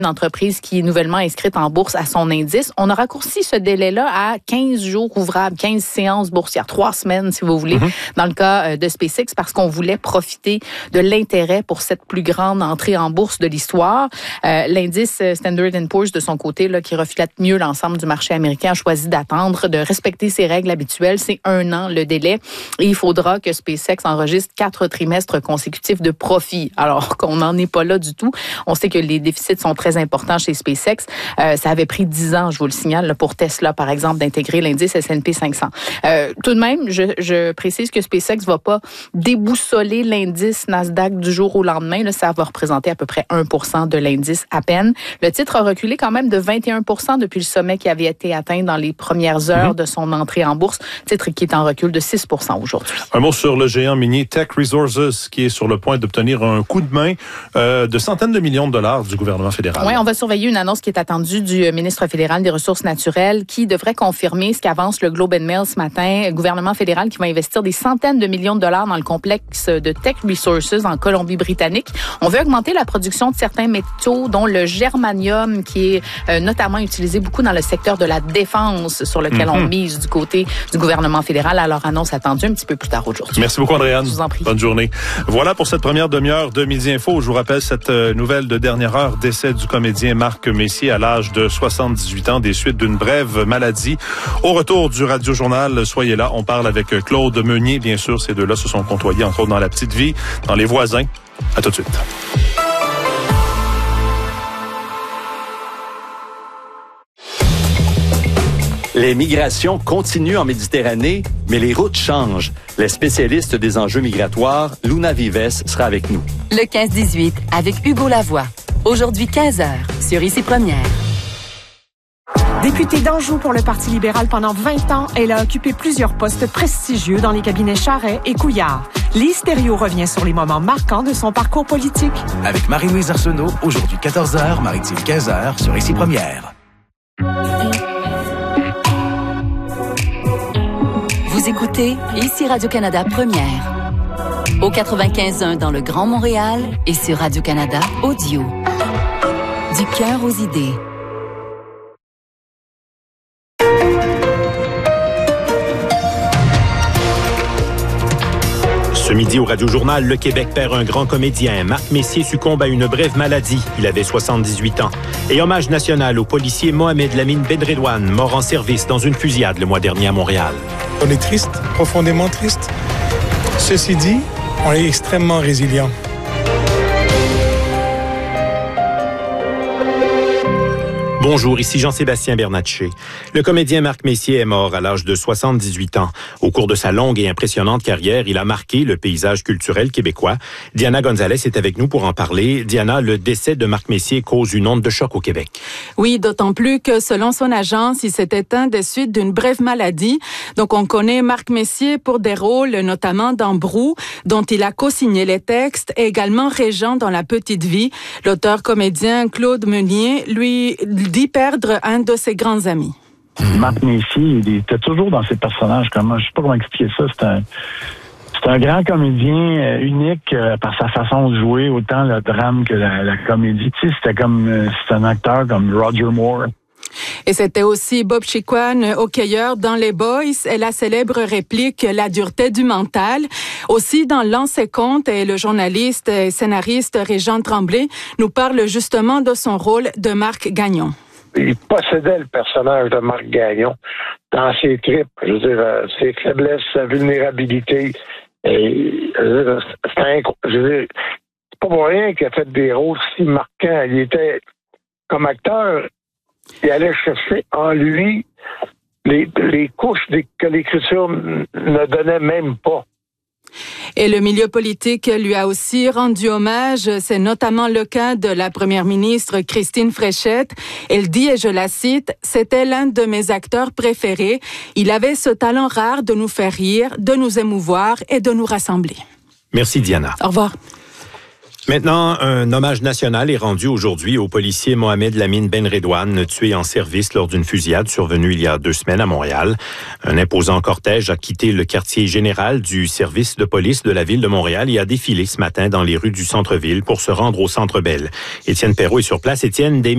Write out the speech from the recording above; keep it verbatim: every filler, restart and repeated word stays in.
une entreprise qui est nouvellement inscrite en bourse à son indice. On a raccourci ce délai-là à quinze jours ouvrables, quinze séances boursières, trois semaines si vous voulez, mm-hmm. dans le cas de SpaceX, parce qu'on voulait profiter de l'intérêt pour cette plus grande entrée en bourse de l'histoire. Euh, l'indice Standard and Poor's, de son côté, là, qui reflète mieux l'ensemble du marché américain, a choisi d'attendre, de respecter ses règles habituelles. C'est un an le délai et il faudra que SpaceX enregistre quatre trimestres consécutifs de profit. Alors qu'on n'en est pas là du tout. On sait que les déficits sont très important chez SpaceX. Euh, ça avait pris dix ans, je vous le signale, là, pour Tesla, par exemple, d'intégrer l'indice S and P cinq cents. Euh, tout de même, je, je précise que SpaceX ne va pas déboussoler l'indice Nasdaq du jour au lendemain. Là, ça va représenter à peu près un pour cent de l'indice à peine. Le titre a reculé quand même de vingt et un pour cent depuis le sommet qui avait été atteint dans les premières heures mmh. de son entrée en bourse. Titre qui est en recul de six pour cent aujourd'hui. Un mot sur le géant minier Teck Resources qui est sur le point d'obtenir un coup de main euh, de centaines de millions de dollars du gouvernement fédéral. Oui, on va surveiller une annonce qui est attendue du ministre fédéral des Ressources naturelles qui devrait confirmer ce qu'avance le Globe and Mail ce matin. Le gouvernement fédéral qui va investir des centaines de millions de dollars dans le complexe de Teck Resources en Colombie-Britannique. On veut augmenter la production de certains métaux, dont le germanium, qui est euh, notamment utilisé beaucoup dans le secteur de la défense, sur lequel mm-hmm. on mise du côté du gouvernement fédéral. Alors, annonce attendue un petit peu plus tard aujourd'hui. Merci beaucoup, Andréane. Je vous en prie. Bonne journée. Voilà pour cette première demi-heure de Midi Info. Je vous rappelle cette nouvelle de dernière heure, décès du comédien Marc Messier à l'âge de soixante-dix-huit ans des suites d'une brève maladie. Au retour du Radio Journal, soyez là, on parle avec Claude Meunier. Bien sûr, ces deux-là se sont côtoyés, entre autres dans La Petite Vie, dans Les Voisins. À tout de suite. Les migrations continuent en Méditerranée, mais les routes changent. Les spécialistes des enjeux migratoires, Luna Vives, sera avec nous. Le quinze dix-huit, avec Hugo Lavoie. Aujourd'hui, quinze heures, sur Ici Première. Députée d'Anjou pour le Parti libéral pendant vingt ans, elle a occupé plusieurs postes prestigieux dans les cabinets Charest et Couillard. Lise Thériault revient sur les moments marquants de son parcours politique. Avec Marie-Louise Arsenault, aujourd'hui quatorze heures, Maritime quinze heures, sur Ici Première. Vous écoutez Ici Radio-Canada Première. Au quatre-vingt-quinze point un dans le Grand Montréal et sur Radio-Canada Audio. Du cœur aux idées. Ce midi au Radio-Journal, le Québec perd un grand comédien. Marc Messier succombe à une brève maladie. Il avait soixante-dix-huit ans. Et hommage national au policier Mohamed Lamine Benredouane, mort en service dans une fusillade le mois dernier à Montréal. On est triste, profondément triste. Ceci dit, on est extrêmement résilient. Bonjour, ici Jean-Sébastien Bernatchez. Le comédien Marc Messier est mort à l'âge de soixante-dix-huit ans. Au cours de sa longue et impressionnante carrière, il a marqué le paysage culturel québécois. Diana Gonzalez est avec nous pour en parler. Diana, le décès de Marc Messier cause une onde de choc au Québec. Oui, d'autant plus que selon son agence, il s'est éteint des suites d'une brève maladie. Donc, on connaît Marc Messier pour des rôles, notamment dans Brou, dont il a co-signé les textes, et également Régent dans La Petite Vie. L'auteur-comédien Claude Meunier, lui, dit perdre un de ses grands amis. Marc Messier, il était toujours dans ses personnages. Comment, je sais pas comment expliquer ça. C'est un, c'est un grand comédien euh, unique euh, par sa façon de jouer, autant le drame que la, la comédie. Tu sais, c'était comme, euh, c'est un acteur comme Roger Moore. Et c'était aussi Bob Chiquan, hockeyeur dans Les Boys, et la célèbre réplique « La dureté du mental ». Aussi, dans L'ancien compte, et le journaliste et scénariste Régent Tremblay nous parle justement de son rôle de Marc Gagnon. Il possédait le personnage de Marc Gagnon dans ses tripes, je veux dire, euh, ses faiblesses, sa vulnérabilité. Et, je veux dire, c'est, inc- je veux dire, c'est pas pour rien qu'il a fait des rôles si marquants. Il était, comme acteur, il allait chercher en lui les, les couches des, que l'écriture ne donnait même pas. Et le milieu politique lui a aussi rendu hommage. C'est notamment le cas de la première ministre Christine Fréchette. Elle dit, et je la cite, « C'était l'un de mes acteurs préférés. Il avait ce talent rare de nous faire rire, de nous émouvoir et de nous rassembler. » Merci Diana. Au revoir. Maintenant, un hommage national est rendu aujourd'hui au policier Mohamed Lamine Benredouane, tué en service lors d'une fusillade survenue il y a deux semaines à Montréal. Un imposant cortège a quitté le quartier général du service de police de la ville de Montréal et a défilé ce matin dans les rues du centre-ville pour se rendre au Centre Bell. Étienne Perrault est sur place. Étienne, des